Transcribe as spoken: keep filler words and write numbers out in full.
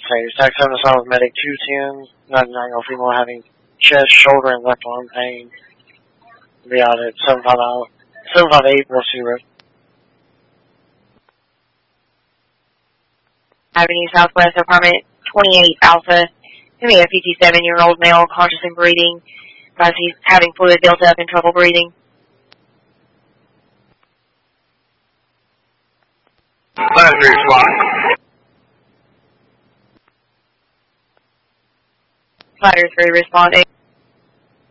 say, Stack seven Assault with Medic two ten, ninety-nine female having chest, shoulder, and left arm pain. Be out at seven five eight, North Zero. Avenue Southwest Apartment twenty-eight Alpha. Give me a fifty-seven-year-old male, conscious and breathing. As he's having fluid built up and trouble breathing. Last three SWAT. Ladder three responding.